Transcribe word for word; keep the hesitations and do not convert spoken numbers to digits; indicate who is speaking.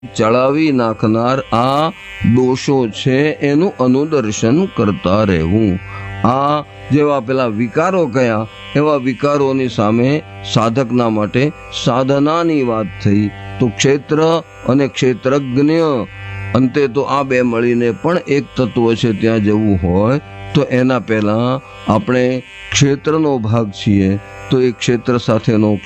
Speaker 1: ચડાવી નાખનાર આ દોષો છે એનું અનુદર્શન કરતા રહેવું. આ જેવા પેલા વિકારો કયા, એવા વિકારોની સામે સાધકના માટે સાધનાની વાત થઈ. તો ક્ષેત્ર અને ક્ષેત્રજ્ઞ, અંતે તો આ બે મળીને પણ એક તત્વ છે. ત્યાં જવું હોય તો એના પહેલા આપણે ક્ષેત્રનો ભાગ છીએ, તો એ ક્ષેત્ર સાથેનો